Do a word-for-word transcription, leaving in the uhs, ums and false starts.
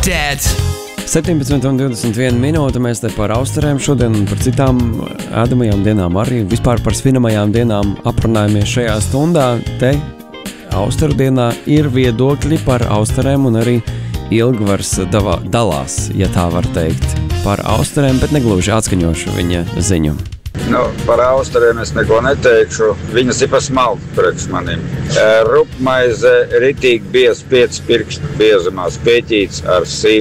Dad! septiņpadsmit un divdesmit viena minūte mēs te par austerēm šodien un par citām ēdamajām dienām arī vispār par svinamajām dienām aprunājamies šajā stundā. Te austeru dienā ir viedokļi par austerēm un arī Ilgvars davā, dalās, ja tā var teikt, par austerēm, bet negluži atskaņošu viņa ziņu. Nu, par austerēm es neko neteikšu. Viņas ir pa smalki priekš manim. Rupmaize ritīgi biez pieci pirkstu biezumā spieķīts ar sīp